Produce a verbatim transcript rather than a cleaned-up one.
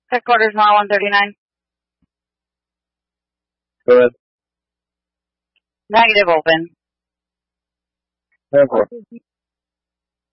Headquarters mile one thirty-nine. Go ahead. Negative open. Airport.